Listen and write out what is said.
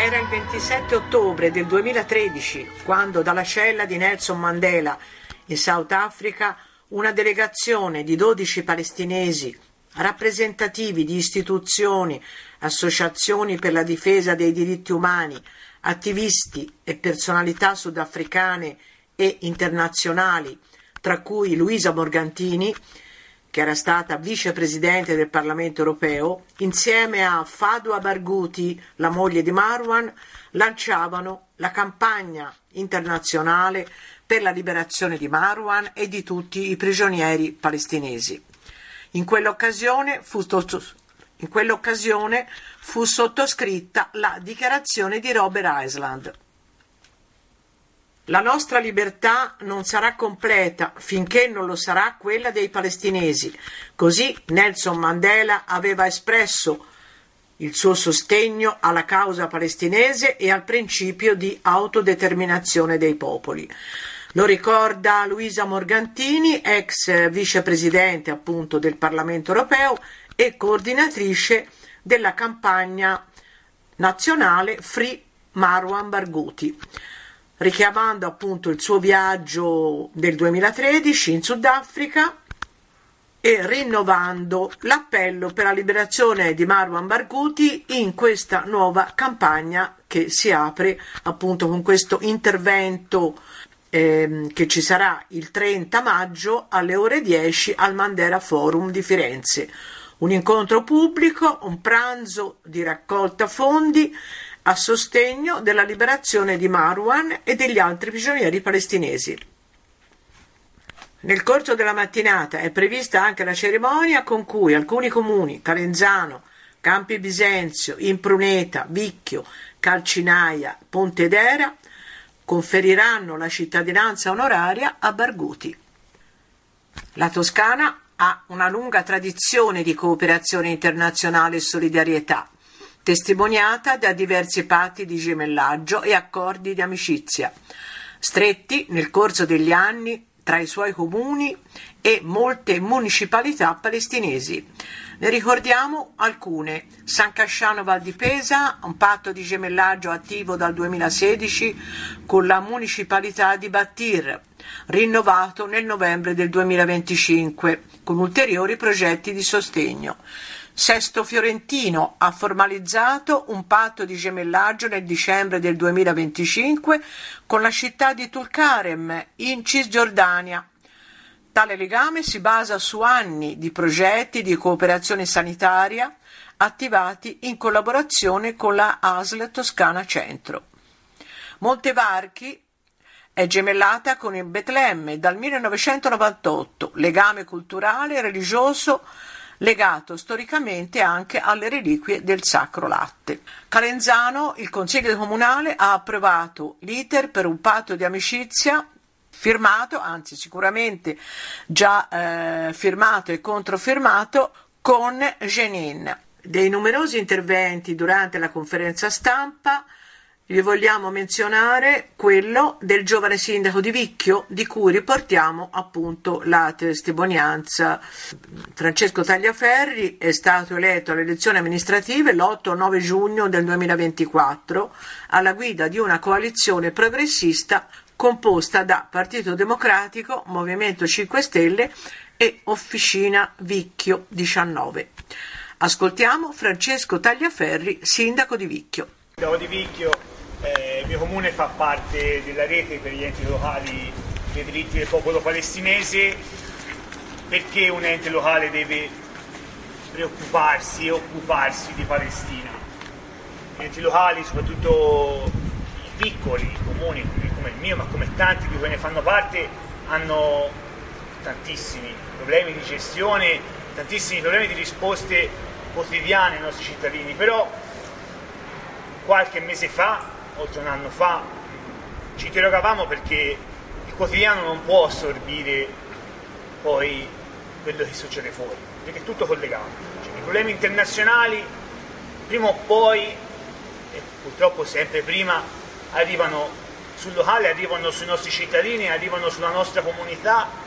Era il 27 ottobre del 2013 quando dalla cella di Nelson Mandela in South Africa una delegazione di 12 palestinesi rappresentativi di istituzioni, associazioni per la difesa dei diritti umani, attivisti e personalità sudafricane e internazionali, tra cui Luisa Morgantini, che era stata vicepresidente del Parlamento europeo, insieme a Fadwa Barghouti, la moglie di Marwan, lanciavano la campagna internazionale per la liberazione di Marwan e di tutti i prigionieri palestinesi. In quell'occasione fu sottoscritta la dichiarazione di Robert Island. La nostra libertà non sarà completa finché non lo sarà quella dei palestinesi. Così Nelson Mandela aveva espresso il suo sostegno alla causa palestinese e al principio di autodeterminazione dei popoli. Lo ricorda Luisa Morgantini, ex vicepresidente appunto del Parlamento europeo e coordinatrice della campagna nazionale Free Marwan Barghouti, richiamando appunto il suo viaggio del 2013 in Sudafrica e rinnovando l'appello per la liberazione di Marwan Barghouti in questa nuova campagna che si apre appunto con questo intervento che ci sarà il 30 maggio alle ore 10 al Mandela Forum di Firenze. Un incontro pubblico, un pranzo di raccolta fondi a sostegno della liberazione di Marwan e degli altri prigionieri palestinesi. Nel corso della mattinata è prevista anche la cerimonia con cui alcuni comuni, Calenzano, Campi Bisenzio, Impruneta, Vicchio, Calcinaia, Pontedera, conferiranno la cittadinanza onoraria a Barghouti. La Toscana ha una lunga tradizione di cooperazione internazionale e solidarietà, testimoniata da diversi patti di gemellaggio e accordi di amicizia, stretti nel corso degli anni tra i suoi comuni e molte municipalità palestinesi. Ne ricordiamo alcune: San Casciano Val di Pesa, un patto di gemellaggio attivo dal 2016 con la municipalità di Battir, rinnovato nel novembre del 2025 con ulteriori progetti di sostegno. Sesto Fiorentino ha formalizzato un patto di gemellaggio nel dicembre del 2025 con la città di Tulkarem in Cisgiordania. Tale legame si basa su anni di progetti di cooperazione sanitaria attivati in collaborazione con la ASL Toscana Centro. Montevarchi è gemellata con il Betlemme dal 1998, legame culturale e religioso legato storicamente anche alle reliquie del Sacro Latte. Calenzano, il Consiglio Comunale ha approvato l'iter per un patto di amicizia firmato, anzi sicuramente già firmato e controfirmato, con Jenin. Dei numerosi interventi durante la conferenza stampa vi vogliamo menzionare quello del giovane sindaco di Vicchio, di cui riportiamo appunto la testimonianza. Francesco Tagliaferri è stato eletto alle elezioni amministrative l'8-9 giugno del 2024 alla guida di una coalizione progressista composta da Partito Democratico, Movimento 5 Stelle e Officina Vicchio 19. Ascoltiamo Francesco Tagliaferri, sindaco di Vicchio. Sindaco di Vicchio, il mio comune fa parte della rete per gli enti locali dei diritti del popolo palestinese. Perché un ente locale deve preoccuparsi e occuparsi di Palestina? Gli enti locali, soprattutto i piccoli comuni come il mio, ma come tanti di cui ne fanno parte, hanno tantissimi problemi di gestione, tantissimi problemi di risposte quotidiane ai nostri cittadini. Però qualche mese fa, oltre un anno fa, ci interrogavamo perché il quotidiano non può assorbire poi quello che succede fuori, perché è tutto collegato. Cioè, i problemi internazionali prima o poi, e purtroppo sempre prima, arrivano sul locale, arrivano sui nostri cittadini, arrivano sulla nostra comunità